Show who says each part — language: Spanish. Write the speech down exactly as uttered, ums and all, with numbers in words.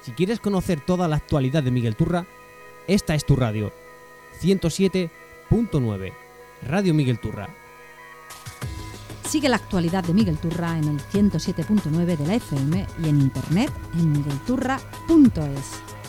Speaker 1: Si quieres conocer toda la actualidad de Miguel Turra, esta es tu radio. ciento siete punto nueve, Radio Miguel Turra.
Speaker 2: Sigue la actualidad de Miguel Turra en el ciento siete punto nueve de la F M y en internet en miguelturra punto es.